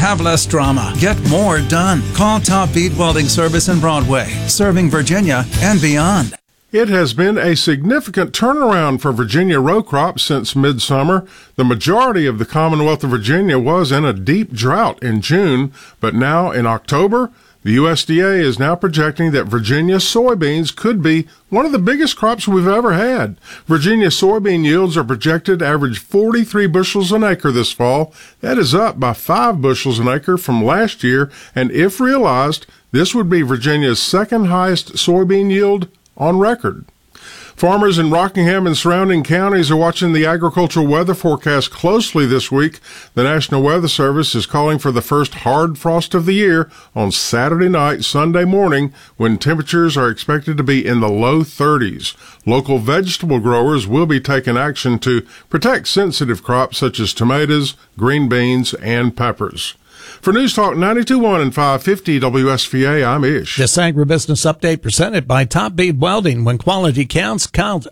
Have less drama. Get more done. Call Top Bead Welding Service in Broadway, serving Virginia and beyond. It has been a significant turnaround for Virginia row crops since midsummer. The majority of the Commonwealth of Virginia was in a deep drought in June, but now in October, the USDA is now projecting that Virginia soybeans could be one of the biggest crops we've ever had. Virginia soybean yields are projected to average 43 bushels an acre this fall. That is up by 5 bushels an acre from last year, and if realized, this would be Virginia's second highest soybean yield on record. Farmers in Rockingham and surrounding counties are watching the agricultural weather forecast closely this week. The National Weather Service is calling for the first hard frost of the year on Saturday night, Sunday morning, when temperatures are expected to be in the low 30s. Local vegetable growers will be taking action to protect sensitive crops such as tomatoes, green beans, and peppers. For News Talk 92.1 and 550 WSVA, I'm Ish. This agribusiness update presented by Top Bead Welding. When quality counts, count